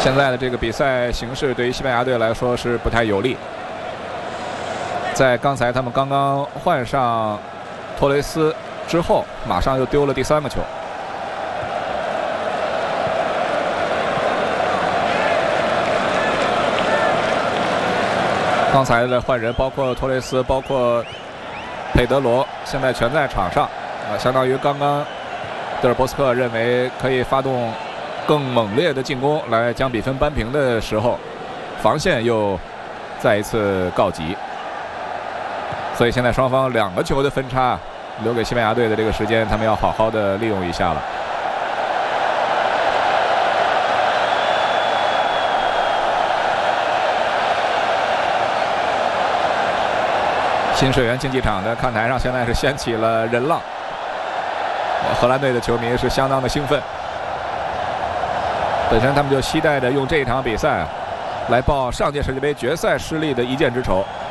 现在的这个比赛形势对于西班牙队来说是不太有利。在刚才他们刚刚换上托雷斯之后，马上又丢了第3个球。刚才的换人包括托雷斯，包括佩德罗，现在全在场上相当于刚刚德尔波斯克认为可以发动更猛烈的进攻来将比分扳平的时候，防线又再一次告急。所以现在双方2个球的分差，留给西班牙队的这个时间，他们要好好的利用一下了。新水源竞技场的看台上现在是掀起了人浪，荷兰队的球迷是相当的兴奋。本身他们就期待着用这一场比赛来报上届世界杯决赛失利的一箭之仇。